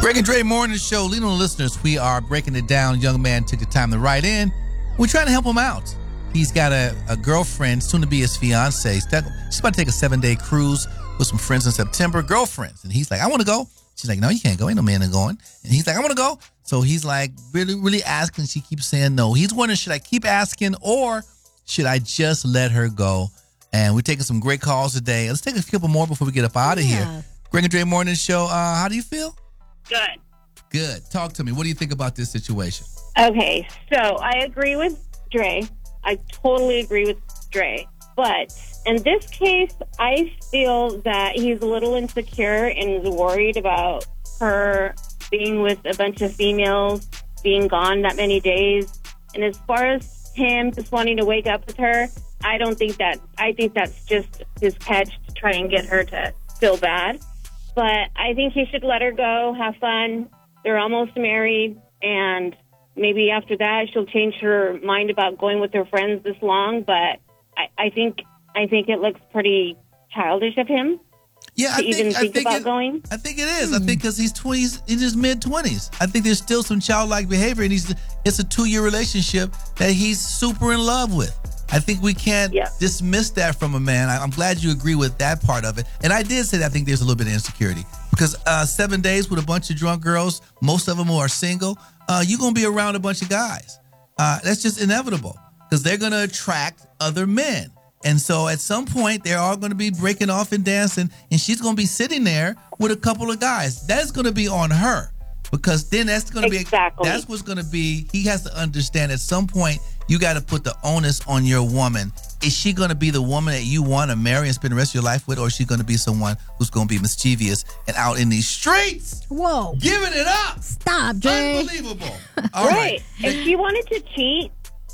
Greg and Dre Morning Show. Leading on the listeners, we are breaking it down. Young man took the time to write in. We're trying to help him out. He's got a girlfriend, soon to be his fiance. She's about to take a 7-day cruise with some friends in September. Girlfriends. And he's like, I want to go. She's like, no, you can't go. Ain't no man going. And he's like, I want to go. So he's like really, really asking. She keeps saying no. He's wondering, should I keep asking or should I just let her go? And we're taking some great calls today. Let's take a couple more before we get up out of here. Greg and Dre Morning Show. How do you feel? Good. Good. Talk to me. What do you think about this situation? Okay, so I agree with Dre. I totally agree with Dre. But in this case, I feel that he's a little insecure and is worried about her being with a bunch of females, being gone that many days. And as far as him just wanting to wake up with her, I think that's just his catch to try and get her to feel bad. But I think he should let her go, have fun. They're almost married, and maybe after that she'll change her mind about going with her friends this long. But I think it looks pretty childish of him. Yeah, I think about going. I think it is. I think because he's in his mid-20s. I think there's still some childlike behavior, and it's a 2-year relationship that he's super in love with. I think we can't dismiss that from a man. I'm glad you agree with that part of it. And I did say that I think there's a little bit of insecurity because 7 days with a bunch of drunk girls, most of them who are single, you're going to be around a bunch of guys. That's just inevitable because they're going to attract other men. And so at some point, they're all going to be breaking off and dancing, and she's going to be sitting there with a couple of guys. That's going to be on her because then that's going to be that's what's going to be. He has to understand at some point you got to put the onus on your woman. Is she going to be the woman that you want to marry and spend the rest of your life with, or is she going to be someone who's going to be mischievous and out in these streets? Whoa. Giving it up. Stop, Jay. Unbelievable. All right. If she wanted to cheat,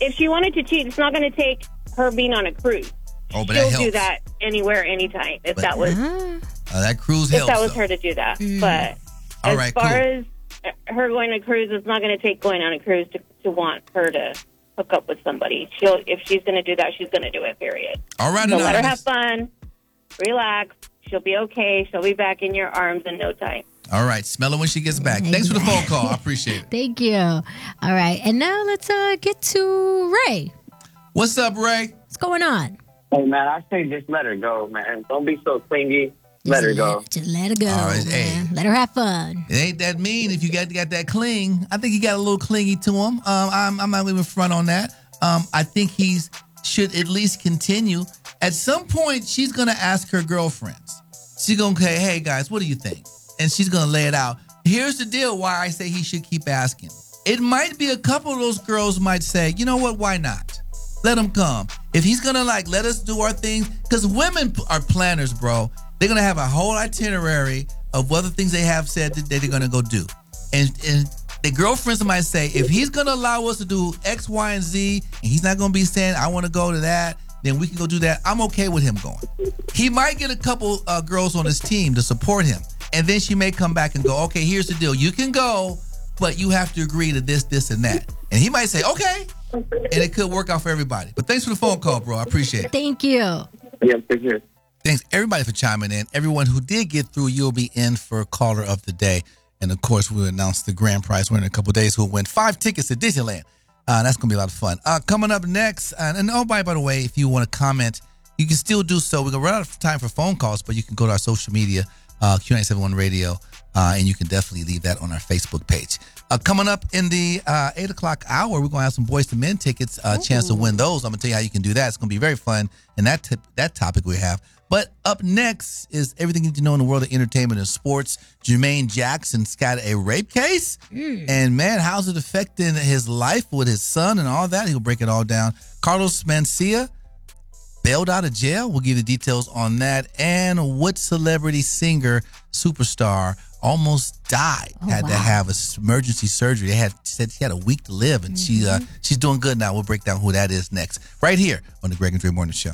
it's not going to take her being on a cruise. Oh, but she'll do that anywhere, anytime. That was that cruise helps. If that was her to do that. But as far as her going on a cruise, it's not going to take going on a cruise to want her to hook up with somebody. If she's going to do that, she's going to do it, period. All right, so let her have fun, relax. She'll be okay. She'll be back in your arms in no time. All right. Smell her when she gets back. Thanks for the phone call. I appreciate it. Thank you. All right. And now let's get to Ray. What's up, Ray? What's going on? Hey, man, I say just let her go, man. Don't be so clingy. Let her go. Just let her go, man. Hey, let her have fun. It ain't that mean if you got that cling. I think he got a little clingy to him. I'm not even front on that. I think he should at least continue. At some point, she's going to ask her girlfriends. She's going to say, hey, guys, what do you think? And she's going to lay it out. Here's the deal why I say he should keep asking. It might be a couple of those girls might say, you know what, why not? Let him come. If he's going to let us do our thing, because women are planners, bro. They're going to have a whole itinerary of other things they have said that they're going to go do. And the girlfriends might say, if he's going to allow us to do X, Y, and Z, and he's not going to be saying, I want to go to that, then we can go do that. I'm okay with him going. He might get a couple girls on his team to support him. And then she may come back and go, okay, here's the deal. You can go, but you have to agree to this, this, and that. And he might say, okay. And it could work out for everybody. But thanks for the phone call, bro. I appreciate it. Thank you. Yeah, thank you. Thanks, everybody, for chiming in. Everyone who did get through, you'll be in for Caller of the Day. And, of course, we'll announce the grand prize winner in a couple of days who will win 5 tickets to Disneyland. That's going to be a lot of fun. Coming up next, and oh, by the way, if you want to comment, you can still do so. We're going to run out of time for phone calls, but you can go to our social media, Q971 Radio, and you can definitely leave that on our Facebook page. Coming up in the 8 o'clock hour, we're going to have some Boys to Men tickets, chance to win those. I'm going to tell you how you can do that. It's going to be very fun, and that topic we have. But up next is everything you need to know in the world of entertainment and sports. Jermaine Jackson's got a rape case. And, man, how's it affecting his life with his son and all that? He'll break it all down. Carlos Mencia bailed out of jail. We'll give you the details on that. And what celebrity singer superstar almost died, had to have emergency surgery. They said she had a week to live, and she's doing good now. We'll break down who that is next, right here on the Greg and Dre Morning Show.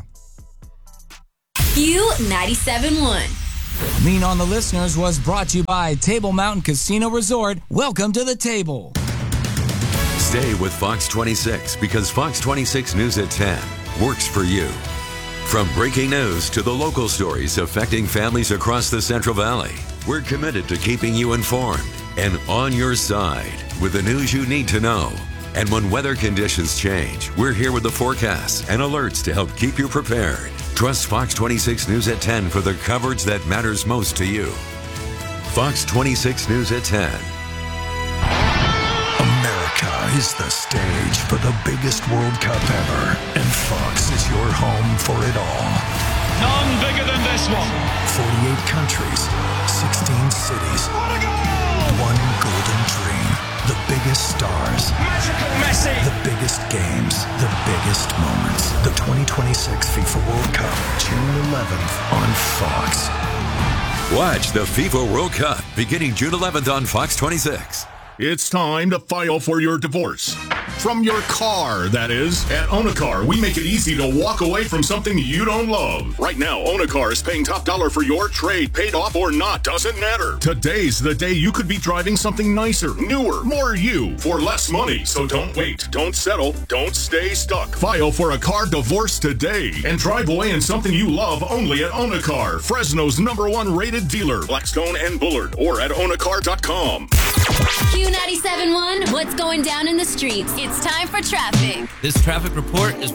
Q97.1. Lean on the Listeners was brought to you by Table Mountain Casino Resort. Welcome to the table. Stay with Fox 26 because Fox 26 News at 10 works for you. From breaking news to the local stories affecting families across the Central Valley, we're committed to keeping you informed. and on your side with the news you need to know. And when weather conditions change, we're here with the forecasts and alerts to help keep you prepared. Trust Fox 26 News at 10 for the coverage that matters most to you. Fox 26 News at 10. America is the stage for the biggest World Cup ever, and Fox is your home for it all. None bigger than this one. 48 countries, 16 cities. What a goal! One golden dream. The biggest stars. Magical Messi. The biggest games. The biggest moments. The 2026 FIFA World Cup, June 11th on Fox. Watch the FIFA World Cup beginning June 11th on Fox 26. It's time to file for your divorce. From your car, that is. At Onacar, we make it easy to walk away from something you don't love. Right now, Onacar is paying top dollar for your trade, paid off or not, doesn't matter. Today's the day you could be driving something nicer, newer, more you, for less money. So don't wait, don't settle, don't stay stuck. File for a car divorce today and drive away in something you love only at Onacar, Fresno's #1 rated dealer, Blackstone and Bullard, or at onacar.com. Q97.1, what's going down in the streets? It's time for traffic. This traffic report is